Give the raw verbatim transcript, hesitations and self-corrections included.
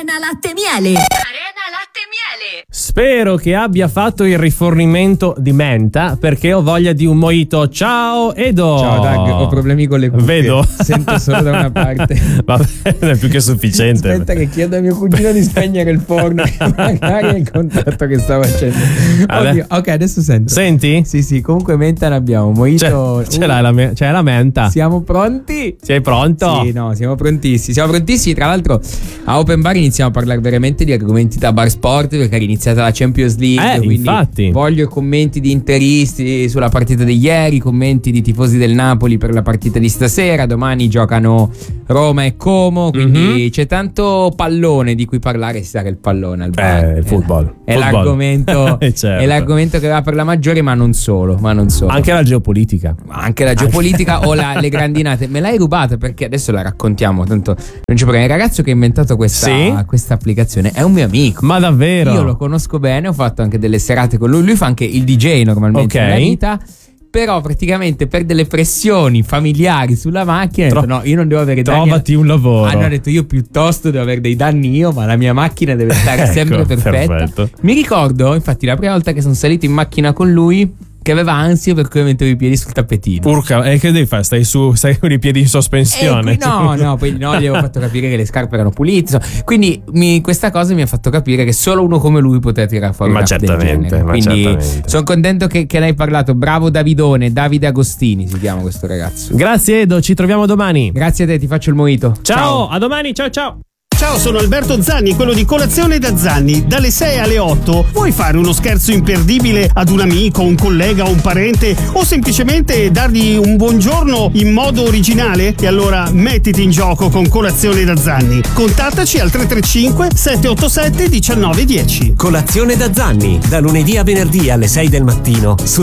Arena Latte Miele. Arena Latte Miele. Spero che abbia fatto il rifornimento di menta, perché ho voglia di un mojito. Ciao Edo. Ciao Dag, ho problemi con le cuffie. Vedo. Sento solo da una parte. Va bene, è più che sufficiente. Aspetta che chiedo a mio cugino di spegnere il forno, magari è il contatto che sta facendo. Oddio, ok, adesso sento. Senti? Sì, sì, comunque menta ne abbiamo. Mojito. C'è, c'è, la, me- c'è la menta. Siamo pronti? Sei pronto? Sì, no, siamo prontissimi. Siamo prontissimi. Tra l'altro, a Open Bar iniziamo a parlare veramente di argomenti da bar sport, perché è iniziata la Champions League. Eh, quindi infatti. voglio commenti di interisti sulla partita di ieri, commenti di tifosi del Napoli per la partita di stasera. Domani giocano Roma e Como, quindi mm-hmm. c'è tanto pallone di cui parlare. Si sa che il pallone al bar eh, il football. È, football. l'argomento, certo. è l'argomento che va per la maggiore, ma non solo, ma non solo. Anche la geopolitica. Anche la geopolitica o la, le grandinate. Me l'hai rubata perché adesso la raccontiamo, tanto non c'è problema. Il ragazzo che ha inventato questa, sì? questa applicazione è un mio amico. Ma davvero? Io lo conosco bene, ho fatto anche delle serate con lui. Lui fa anche il D J normalmente okay. nella vita. Però praticamente per delle pressioni familiari sulla macchina Tro- ho detto, no, io non devo avere danni. Trovati un lavoro. Hanno detto io piuttosto devo avere dei danni io, ma la mia macchina deve stare ecco, sempre perfetta. Perfetto. Mi ricordo, infatti, la prima volta che sono salito in macchina con lui, che aveva ansia per cui mettevo i piedi sul tappetino. Urca, e che devi fare? Stai su, stai con i piedi in sospensione? Eh, no, no, poi no, gli avevo fatto capire che le scarpe erano pulite. Quindi mi, questa cosa mi ha fatto capire che solo uno come lui poteva tirare fuori ma una del certamente, genere. ma Quindi certamente. sono contento che, che ne hai parlato. Bravo Davidone, Davide Agostini si chiama questo ragazzo. Grazie Edo, ci troviamo domani. Grazie a te, ti faccio il mojito. Ciao, ciao. A domani, ciao ciao. Ciao, sono Alberto Zanni, quello di Colazione da Zanni. Dalle sei alle otto vuoi fare uno scherzo imperdibile ad un amico, un collega o un parente, o semplicemente dargli un buongiorno in modo originale? E allora mettiti in gioco con Colazione da Zanni. Contattaci al tre tre cinque sette otto sette uno nove uno zero. Colazione da Zanni, da lunedì a venerdì alle sei del mattino su